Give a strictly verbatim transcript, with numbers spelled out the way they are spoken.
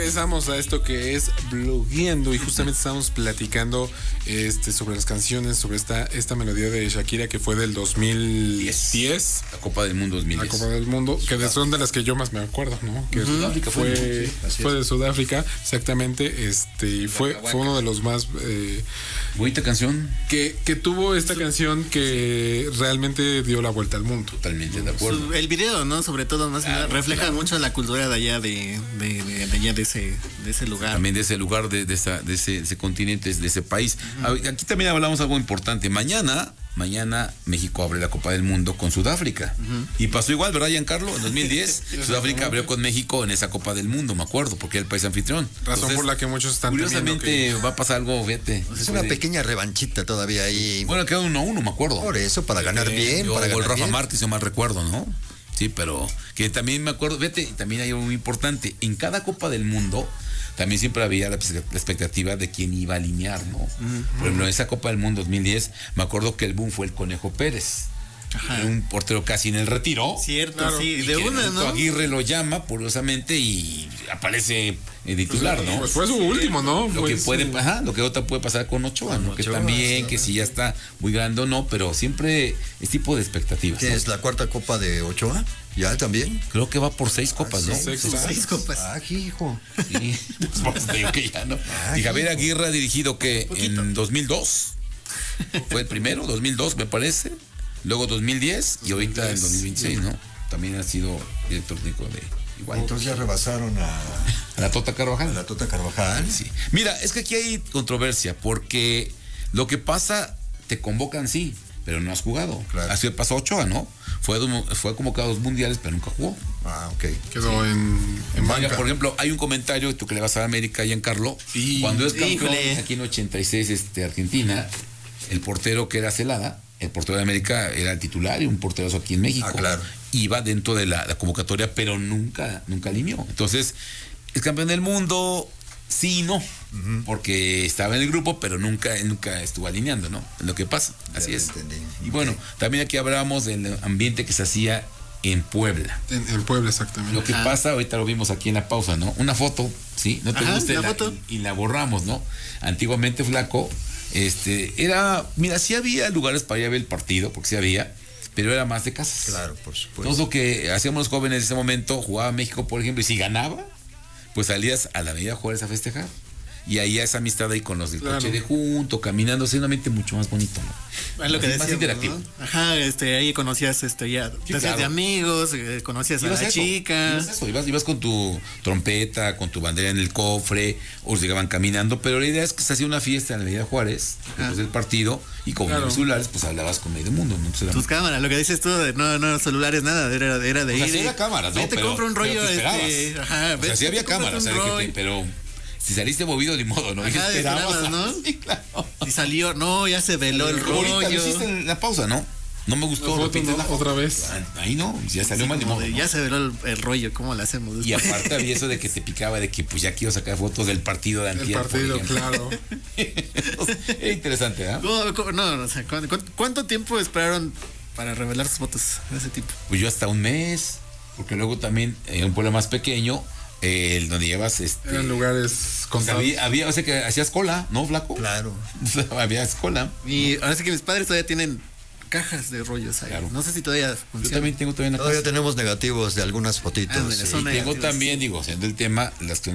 regresamos a esto que es blogueando y justamente estamos platicando este, sobre las canciones, sobre esta, esta melodía de Shakira que fue del dos mil diez. La Copa del Mundo dos mil diez. La Copa del Mundo, que de, son de las que yo más me acuerdo, ¿no? Que Sudáfrica fue, fue, sí, fue de Sudáfrica, exactamente, este, y fue, fue uno de los más... Eh, bonita canción. Que, que tuvo esta canción que realmente dio la vuelta al mundo. Totalmente de acuerdo. El video, ¿no? Sobre todo, más claro, refleja claro. mucho la cultura de allá, de, de, de, de allá, de ese, de ese lugar. También de ese lugar, de, de, esa, de, ese, de ese continente, de ese país. Uh-huh. Aquí también hablamos algo importante. Mañana... Mañana México abre la Copa del Mundo con Sudáfrica. Uh-huh. Y pasó igual, ¿verdad, Giancarlo? En dos mil diez, Sudáfrica abrió con México en esa Copa del Mundo, me acuerdo, porque era el país anfitrión. Razón Entonces, por la que muchos están curiosamente que... va a pasar algo, fíjate. Es una pequeña revanchita todavía ahí. Bueno, quedó uno a uno, me acuerdo. Por eso, para ganar eh, bien, yo, para ganar el Rafa bien. Márquez, yo mal recuerdo, ¿no? Sí, pero que también me acuerdo, vete, también hay algo muy importante. En cada Copa del Mundo también siempre había la, la expectativa de quién iba a alinear, ¿no? Uh-huh. Por ejemplo, en esa Copa del Mundo dos mil diez, me acuerdo que el boom fue el Conejo Pérez. Ajá. Era un portero casi en el retiro. Cierto, claro. Sí, y de una, ¿no? Aguirre lo llama, curiosamente, y aparece el titular, pues, ¿no? Pues fue su último, ¿no? Lo pues, que puede, sí. ajá, lo que otra puede pasar con Ochoa, con ¿no? Ochoa, que también, sí, que si ya está muy grande o no, pero siempre es tipo de expectativas. ¿Qué ¿no? es la cuarta Copa de Ochoa? ¿Ya también? Creo que va por seis copas, ah, ¿no? Seis, seis, seis copas. Ah, hijo. Sí, pues te digo que ya no. Ay, y Javier Aguirre ha dirigido que en dos mil dos fue el primero, dos mil dos me parece, luego dos mil diez y ahorita en dos mil veintiséis, ¿no? También ha sido director técnico de igual. Entonces ya rebasaron a, a la Tota Carvajal. A la Tota Carvajal. Sí. Mira, es que aquí hay controversia porque lo que pasa, te convocan sí, pero no has jugado. Claro. Así pasó Ochoa, ¿no? Fue, fue convocado a dos mundiales, pero nunca jugó. Ah, ok. Quedó sí. en, en banca. Mira, por ejemplo, hay un comentario, tú que le vas a la América, Giancarlo, y cuando es campeón híjole. aquí en ochenta y seis, este, Argentina, el portero que era Celada, el portero de América era el titular y un porterazo aquí en México. Ah, claro. Iba dentro de la, la convocatoria, pero nunca, nunca alineó. Entonces, es campeón del mundo, sí y no, uh-huh. porque estaba en el grupo, pero nunca, nunca estuvo alineando, ¿no? Es lo que pasa, así ya es. Entendí. Y bueno, okay. también aquí hablábamos del ambiente que se hacía en Puebla. En, en Puebla, exactamente. Lo que ah. pasa, ahorita lo vimos aquí en la pausa, ¿no? Una foto, ¿sí? No te Ajá, gusta la la, foto. Y, y la borramos, ¿no? Antiguamente, Flaco, este, era, mira, sí había lugares para ir a ver el partido, porque sí había, pero era más de casas. Claro, por supuesto. Todo lo que hacíamos los jóvenes en ese momento, jugaba México, por ejemplo, y si ganaba, pues salías a la Avenida Juárez a festejar. Y ahí esa amistad ahí con los del claro. coche de junto, caminando, es un ambiente mucho más bonito, ¿no? Es lo que decíamos, más interactivo. ¿no? Ajá, este, ahí conocías este ya, sí, claro. de amigos, eh, conocías a la eso, chica. Ibas, eso, ibas, ibas con tu trompeta, con tu bandera en el cofre, o llegaban caminando, pero la idea es que se hacía una fiesta en la Avenida Juárez, después del partido, y con claro. los celulares, pues hablabas con medio mundo, ¿no? Entonces, tus cámaras, lo que dices tú, de no, no celulares, nada, era, era de o ir. sea, sí había cámaras, ¿no? Vete, pero, compra un rollo, este, ajá, o sea, sí había cámaras, o sea, que te, pero si saliste movido, ni modo, ¿no? Ajá, esperabas, ¿no? Sí, claro. Y salió, no, ya se veló el rollo. Ahorita lo hiciste en la pausa, ¿no? No me gustó. No, no, no, otra vez. Ahí no, ya salió sí, mal, ni modo. De, ¿no? Ya se veló el, el rollo, ¿cómo lo hacemos? Y aparte había eso de que te picaba, de que pues ya quiero sacar fotos del partido de antier. El partido, claro. Es interesante, ¿eh? No, no, o sea, ¿cuánto, ¿cuánto tiempo esperaron para revelar sus fotos de ese tipo? Pues yo hasta un mes, porque luego también en un pueblo más pequeño, Eh, el donde llevas este eran lugares con pues había, había, o sea que hacías cola, ¿no, Flaco? Claro. Había cola. Y ahora sí que mis padres todavía tienen cajas de rollos ahí. Claro. No sé si todavía funciona. Yo también tengo todavía una Todavía casa. tenemos negativos de algunas fotitos. Ah, sí. Y tengo también, digo, siendo el tema, las que